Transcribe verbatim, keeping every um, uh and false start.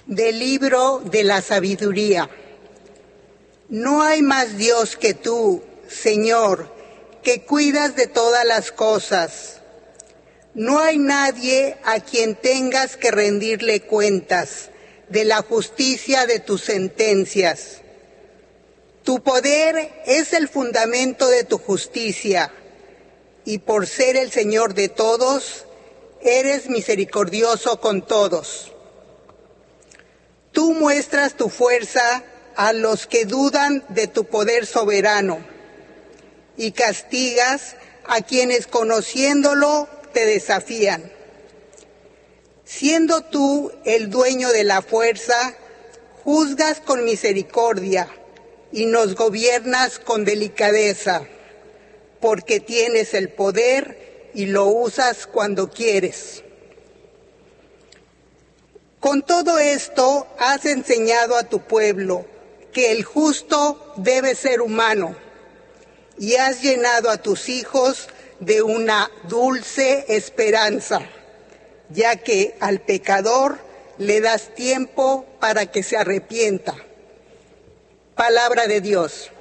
Del libro de la sabiduría. No hay más Dios que tú, Señor, que cuidas de todas las cosas. No hay nadie a quien tengas que rendirle cuentas de la justicia de tus sentencias. Tu poder es el fundamento de tu justicia, y por ser el Señor de todos, eres misericordioso con todos. Tú muestras tu fuerza a los que dudan de tu poder soberano y castigas a quienes conociéndolo te desafían. Siendo tú el dueño de la fuerza, juzgas con misericordia y nos gobiernas con delicadeza, porque tienes el poder y lo usas cuando quieres. Con todo esto has enseñado a tu pueblo que el justo debe ser humano y has llenado a tus hijos de una dulce esperanza, ya que al pecador le das tiempo para que se arrepienta. Palabra de Dios.